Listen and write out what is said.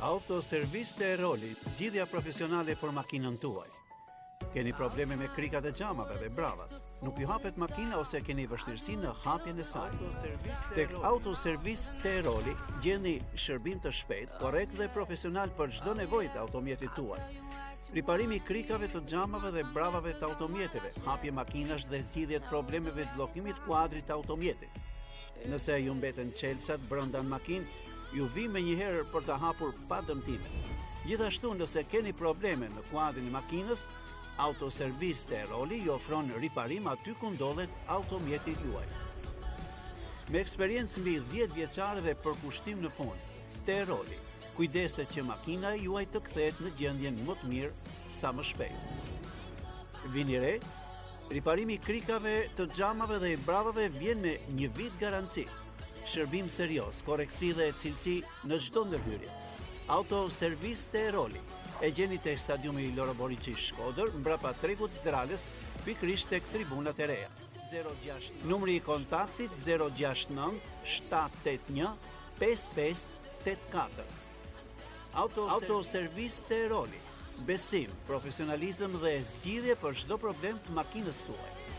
Autoservis të Eroli, zgjidhja profesionale për makinën tuaj. Keni probleme me krikat e xhamave dhe bravat, nuk ju hapet makina ose keni vështirësi në hapjen e saj. Tek Autoservis të Eroli gjeni shërbim të shpejtë, korrekt dhe profesional për çdo nevojë të automjetit tuaj. Riparimi i krikave të xhamave dhe bravave të automjeteve, hapje makinash dhe zgjidhje të problemeve të bllokimit kuadrit të automjetit. Nëse ju mbeten çelësat brenda në makinë, ju vi me njëherë për të hapur pa dëmtime. Gjithashtu, nëse keni probleme në kuadrin e makinës, Autoservis të Eroli ju ofron riparim aty ku ndodhet automjeti juaj. Me eksperiencë mbi 10 vjeçare dhe përkushtim në punë, të Eroli kujdeset që makina juaj të kthehet në gjendjen më të mirë sa më shpejt. Vini re, riparimi i krikave të xhamave dhe i bravave vjen me 1 vit garanci. Shërbim serioz, koreksi dhe cilësi në çdo ndërhyrje. Autoservis të Eroli e gjeni tek stadiumi Loro Boriçi Shkodër, mbrapa tregut Zdralës, pikërisht tek tribunat e reja. 06 numri i kontaktit 069 781 5584. Autoservis të Eroli. Besim, profesionalizëm dhe zgjidhje për çdo problem të makinës tuaj.